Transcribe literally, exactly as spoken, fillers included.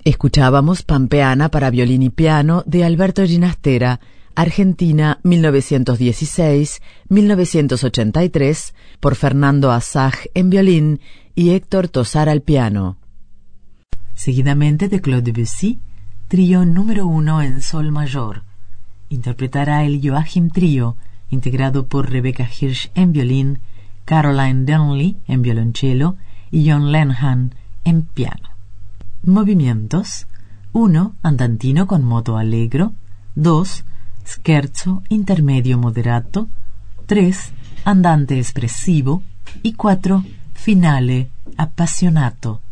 Escuchábamos Pampeana para violín y piano de Alberto Ginastera, Argentina mil novecientos dieciséis a mil novecientos ochenta y tres, por Fernando Asaj en violín y Héctor Tosar al piano. Seguidamente de Claude Debussy, Trío número uno en sol mayor. Interpretará el Joachim Trío, integrado por Rebecca Hirsch en violín, Caroline Donnelly en violonchelo y John Lenhan en piano. Movimientos: uno. Andantino con moto allegro. dos. Scherzo intermedio moderato. tres. Andante espressivo. Y cuatro. Finale appassionato.